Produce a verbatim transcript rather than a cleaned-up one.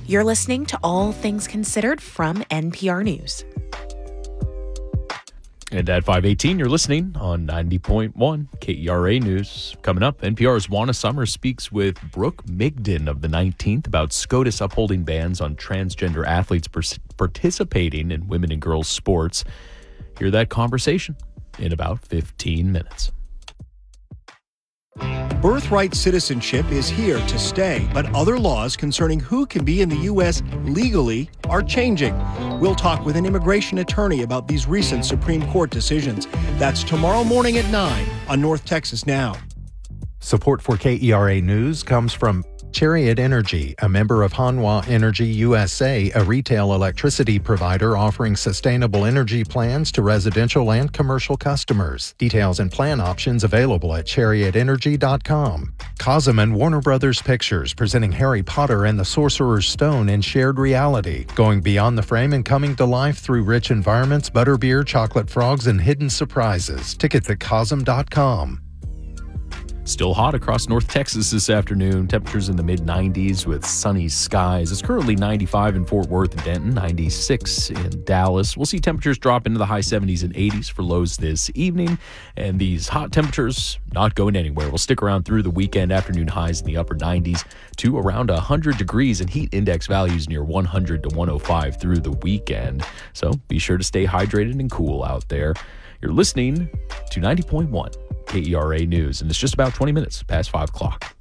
You're listening to All Things Considered from N P R News. And at five eighteen, you're listening on ninety point one K E R A News. Coming up, N P R's Juana Summers speaks with Brooke Migden of the nineteenth about SCOTUS upholding bans on transgender athletes per- participating in women and girls sports. Hear that conversation in about fifteen minutes. Birthright citizenship is here to stay, but other laws concerning who can be in the U S legally are changing. We'll talk with an immigration attorney about these recent Supreme Court decisions. That's tomorrow morning at nine on North Texas Now. Support for K E R A News comes from Chariot Energy, a member of Hanwha Energy U S A, a retail electricity provider offering sustainable energy plans to residential and commercial customers. Details and plan options available at chariot energy dot com. Cosm and Warner Brothers Pictures presenting Harry Potter and the Sorcerer's Stone in shared reality, going beyond the frame and coming to life through rich environments, butterbeer, chocolate frogs, and hidden surprises. Tickets at cosm dot com. Still hot across North Texas this afternoon. Temperatures in the mid nineties with sunny skies. It's currently ninety-five in Fort Worth and Denton, ninety-six in Dallas. We'll see temperatures drop into the high seventies and eighties for lows this evening. And these hot temperatures not going anywhere. We'll stick around through the weekend. Afternoon highs in the upper nineties to around one hundred degrees and heat index values near one hundred to one oh five through the weekend. So be sure to stay hydrated and cool out there. You're listening to ninety point one K E R A News, and it's just about twenty minutes past five o'clock.